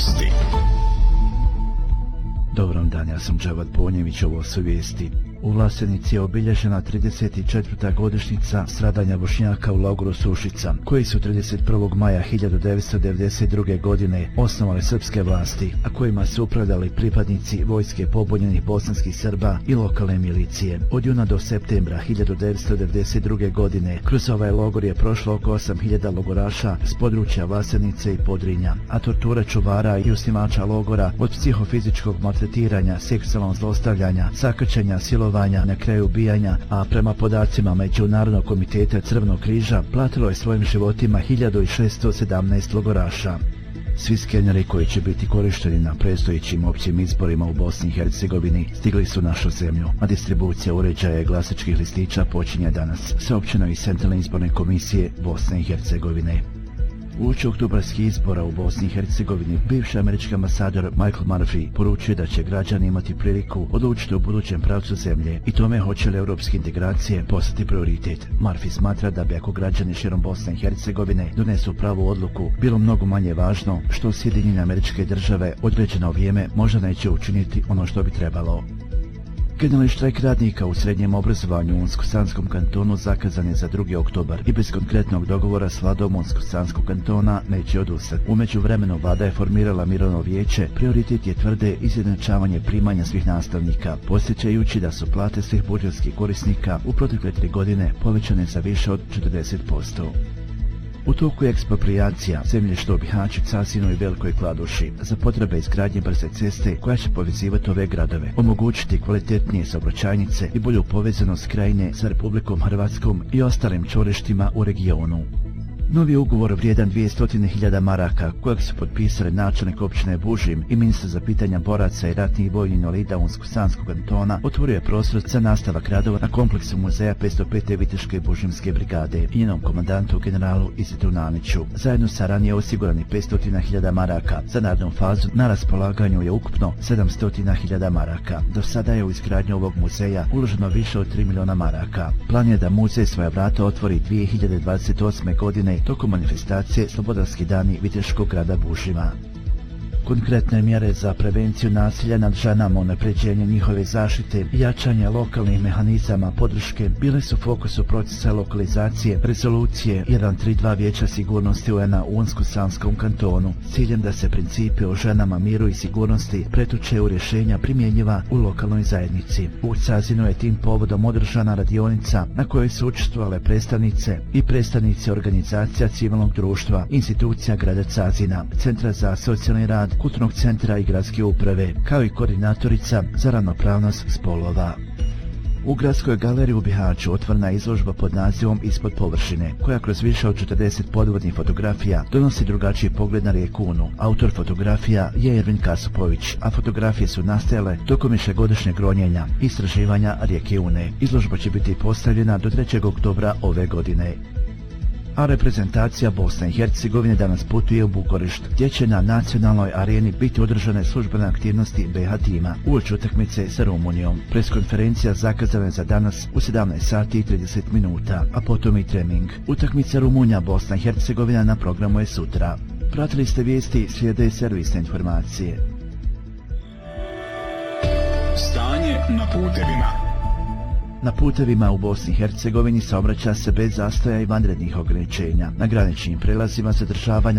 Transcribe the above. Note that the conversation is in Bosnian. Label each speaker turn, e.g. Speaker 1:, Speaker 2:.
Speaker 1: Vijesti.
Speaker 2: Dobrom dan, ja sam Dževad Bonjević, ovo su vijesti. U Vlasenici je obilježena 34. godišnjica stradanja Bošnjaka u logoru Sušica, koji su 31. maja 1992. godine osnovale srpske vlasti, a kojima su upravljali pripadnici vojske pobunjenih bosanskih Srba i lokalne milicije. Od juna do septembra 1992. godine kroz ovaj logor je prošlo oko 8000 logoraša s područja Vlasenice i Podrinja, a tortura čuvara i osnivača logora od psihofizičkog maltretiranja, seksualnog zlostavljanja, sakrćenja, silovanja, na kraju ubijanja, a prema podacima Međunarodnog komiteta Crvenog križa platilo je svojim životima 1617 logoraša. Svi skeneri koji će biti korišteni na predstojećim općim izborima u Bosni i Hercegovini stigli su u našu zemlju, a distribucija uređaja i glasačkih listića počinje danas, saopćeno iz Centralne izborne komisije Bosne i Hercegovine. Uoči oktobarskih izbora u Bosni i Hercegovini, bivši američki ambasador Michael Murphy poručuje da će građani imati priliku odlučiti o budućem pravcu zemlje i tome hoće li europske integracije postati prioritet. Murphy smatra da bi ako građani širom Bosne i Hercegovine donesu pravu odluku, bilo mnogo manje važno što Sjedinjene Američke Države određeno vrijeme možda neće učiniti ono što bi trebalo. Generalni štrajk radnika u srednjem obrazovanju u Unsko-Sanskom kantonu zakazan je za 2. oktobar i bez konkretnog dogovora s vladom Unsko-Sanskog kantona neće odustati. U međuvremenu vlada je formirala mirovno vijeće, prioritet je tvrde izjednačavanje primanja svih nastavnika, podsjećajući da su plate svih budžetskih korisnika u protekle 3 godine povećane za više od 40%. U toku je eksproprijacija zemljišta u Bihaću, Casinu i Velikoj Kladuši za potrebe izgradnje brze ceste koja će povezivati ove gradove, omogućiti kvalitetnije saobraćajnice i bolju povezanost krajine sa Republikom Hrvatskom i ostalim čvorištima u regionu. Novi ugovor vrijedan 200.000 maraka, kojeg su potpisali načelnik općine Bužim i ministar za pitanja boraca i ratnih vojnih invalida Unsko-Sanskog kantona, otvorio je prostor za nastavak radova na kompleksu muzeja 505. Viteške Bužimske brigade i njenom komandantu generalu Izitu Naniću. Zajedno sa ranije osigurani 500.000 maraka za narednu fazu na raspolaganju je ukupno 700.000 maraka. Do sada je u izgradnju ovog muzeja uloženo više od 3 miliona maraka. Plan je da muzej svoja vrata otvori 2028. godine tokom manifestacije Slobodarski dani Viteškog grada Bužima. Konkretne mjere za prevenciju nasilja nad ženama, unapređenje njihove zaštite i jačanje lokalnih mehanizama podrške bile su fokusu procesa lokalizacije rezolucije 132 Vijeća sigurnosti UN-a u Unsko-Sanskom kantonu s ciljem da se principi o ženama, miru i sigurnosti pretoče u rješenja primjenjiva u lokalnoj zajednici. U Cazinu je tim povodom održana radionica na kojoj su učestvovale predstavnice i predstavnici organizacija civilnog društva, institucija grada Cazina, Centra za socijalni rad, Kulturnog centra i gradske uprave, kao i koordinatorica za ravnopravnost spolova. U Gradskoj galeriji u Bihaću otvorena je izložba pod nazivom Ispod površine, koja kroz više od 40 podvodnih fotografija donosi drugačiji pogled na rijeku Unu. Autor fotografija je Ervin Kasupović, a fotografije su nastajale tokom višegodišnjeg ronjenja i istraživanja rijeke Une. Izložba će biti postavljena do 3. oktobra ove godine. A reprezentacija Bosne i Hercegovine danas putuje u Bukurešt, gdje će na nacionalnoj areni biti održane službene aktivnosti BiH tima uoči utakmice sa Rumunijom. Preskonferencija zakazana je za danas u 17:30, a potom i trening. Utakmica Rumunija Bosna i Hercegovina na programu je sutra. Pratili ste vijesti, slijede servisne informacije.
Speaker 1: Stanje na putevima.
Speaker 2: Na putevima u Bosni i Hercegovini saobraća se bez zastoja i vanrednih ograničenja. Na graničnim prelazima zadržavanja